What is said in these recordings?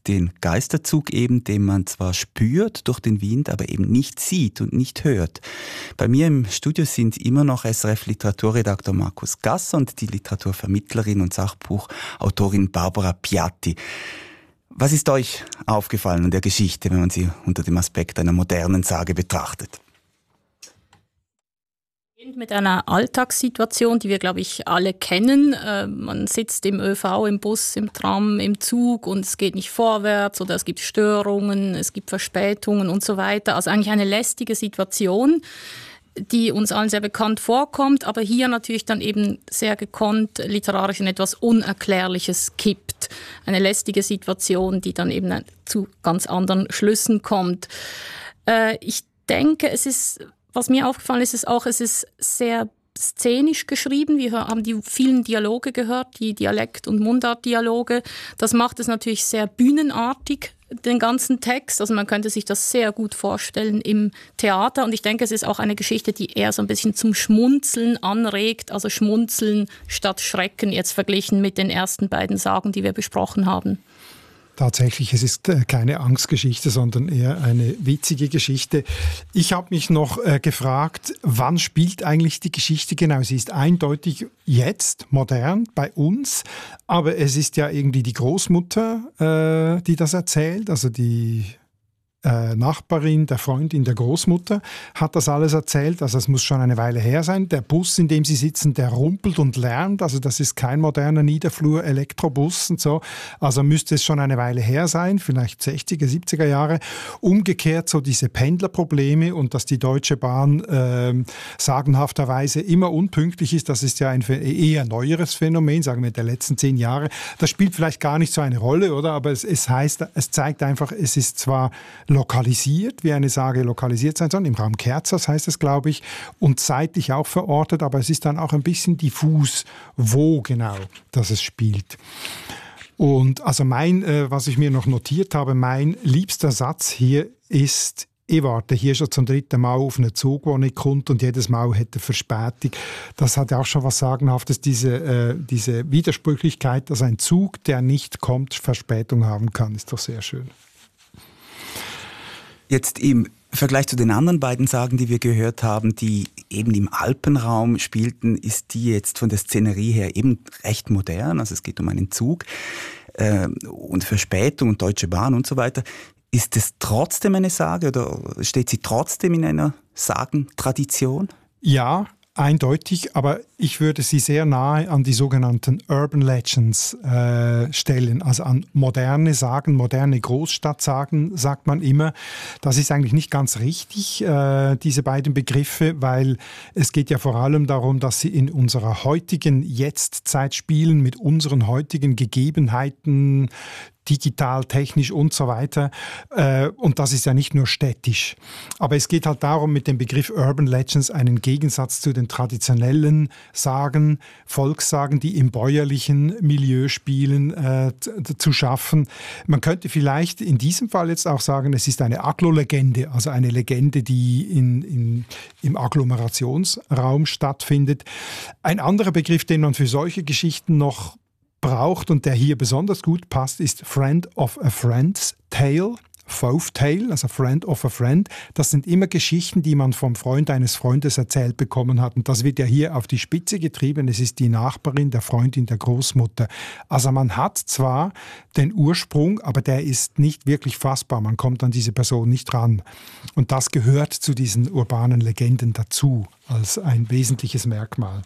den Geisterzug eben, den man zwar spürt durch den Wind, aber eben nicht sieht und nicht hört. Bei mir im Studio sind immer noch SRF-Literaturredaktor Markus Gasser und die Literaturvermittlerin und Sachbuchautorin Barbara Piatti. Was ist euch aufgefallen an der Geschichte, wenn man sie unter dem Aspekt einer modernen Sage betrachtet? Mit einer Alltagssituation, die wir, glaube ich, alle kennen. Man sitzt im ÖV, im Bus, im Tram, im Zug und es geht nicht vorwärts oder es gibt Störungen, es gibt Verspätungen und so weiter. Also eigentlich eine lästige Situation, die uns allen sehr bekannt vorkommt, aber hier natürlich dann eben sehr gekonnt literarisch in etwas Unerklärliches kippt. Eine lästige Situation, die dann eben zu ganz anderen Schlüssen kommt. Ich denke, was mir aufgefallen ist, es ist sehr szenisch geschrieben. Wir haben die vielen Dialoge gehört, die Dialekt- und Mundartdialoge. Das macht es natürlich sehr bühnenartig, den ganzen Text. Also man könnte sich das sehr gut vorstellen im Theater. Und ich denke, es ist auch eine Geschichte, die eher so ein bisschen zum Schmunzeln anregt. Also Schmunzeln statt Schrecken, jetzt verglichen mit den ersten beiden Sagen, die wir besprochen haben. Tatsächlich, es ist keine Angstgeschichte, sondern eher eine witzige Geschichte. Ich habe mich noch gefragt, wann spielt eigentlich die Geschichte genau? Sie ist eindeutig jetzt, modern, bei uns, aber es ist ja irgendwie die Großmutter, die das erzählt, also die Nachbarin, der Freundin, der Großmutter hat das alles erzählt. Also es muss schon eine Weile her sein. Der Bus, in dem sie sitzen, der rumpelt und lärmt. Also das ist kein moderner Niederflur-Elektrobus und so. Also müsste es schon eine Weile her sein, vielleicht 60er, 70er Jahre. Umgekehrt so diese Pendlerprobleme und dass die Deutsche Bahn sagenhafterweise immer unpünktlich ist, das ist ja ein eher neueres Phänomen, sagen wir der letzten 10 Jahre. Das spielt vielleicht gar nicht so eine Rolle, oder? Aber es zeigt einfach, es ist zwar lokalisiert, wie eine Sage lokalisiert sein soll, im Raum Kerzers heißt es, glaube ich, und zeitlich auch verortet, aber es ist dann auch ein bisschen diffus, wo genau das es spielt. Und also was ich mir noch notiert habe, mein liebster Satz hier ist: Ich warte hier schon zum 3. Mal auf einen Zug, der nicht kommt und jedes Mal hätte Verspätung. Das hat ja auch schon was Sagenhaftes, diese Widersprüchlichkeit, dass ein Zug, der nicht kommt, Verspätung haben kann, ist doch sehr schön. Jetzt im Vergleich zu den anderen beiden Sagen, die wir gehört haben, die eben im Alpenraum spielten, ist die jetzt von der Szenerie her eben recht modern. Also es geht um einen Zug und Verspätung und Deutsche Bahn und so weiter. Ist es trotzdem eine Sage oder steht sie trotzdem in einer Sagentradition? Ja, eindeutig, aber ich würde sie sehr nahe an die sogenannten Urban Legends stellen, also an moderne Sagen, moderne Großstadtsagen, sagt man immer. Das ist eigentlich nicht ganz richtig, diese beiden Begriffe, weil es geht ja vor allem darum, dass sie in unserer heutigen Jetztzeit spielen, mit unseren heutigen Gegebenheiten, digital, technisch und so weiter. Und das ist ja nicht nur städtisch. Aber es geht halt darum, mit dem Begriff Urban Legends einen Gegensatz zu den traditionellen Sagen, Volkssagen, die im bäuerlichen Milieu spielen, zu schaffen. Man könnte vielleicht in diesem Fall jetzt auch sagen, es ist eine Agglolegende, also eine Legende, die im Agglomerationsraum stattfindet. Ein anderer Begriff, den man für solche Geschichten noch braucht und der hier besonders gut passt, ist Friend of a Friend's Tale, Folk Tale, also Friend of a Friend. Das sind immer Geschichten, die man vom Freund eines Freundes erzählt bekommen hat. Und das wird ja hier auf die Spitze getrieben. Es ist die Nachbarin, der Freundin, der Großmutter. Also man hat zwar den Ursprung, aber der ist nicht wirklich fassbar. Man kommt an diese Person nicht ran. Und das gehört zu diesen urbanen Legenden dazu, als ein wesentliches Merkmal.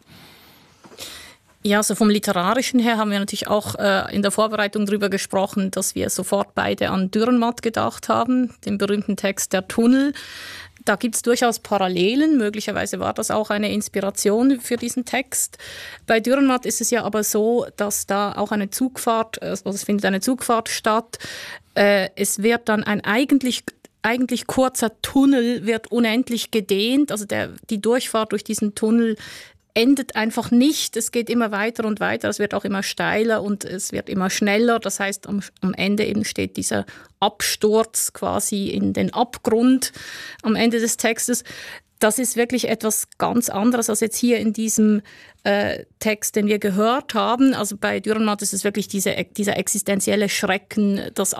Ja, also vom Literarischen her haben wir natürlich auch in der Vorbereitung darüber gesprochen, dass wir sofort beide an Dürrenmatt gedacht haben, den berühmten Text Der Tunnel. Da gibt es durchaus Parallelen, möglicherweise war das auch eine Inspiration für diesen Text. Bei Dürrenmatt ist es ja aber so, dass da auch eine Zugfahrt, also es findet eine Zugfahrt statt. Es wird dann ein eigentlich kurzer Tunnel wird unendlich gedehnt, also die Durchfahrt durch diesen Tunnel endet einfach nicht. Es geht immer weiter und weiter. Es wird auch immer steiler und es wird immer schneller. Das heißt, am Ende eben steht dieser Absturz quasi in den Abgrund am Ende des Textes. Das ist wirklich etwas ganz anderes als jetzt hier in diesem Text, den wir gehört haben. Also bei Dürrenmatt ist es wirklich dieser existenzielle Schrecken, das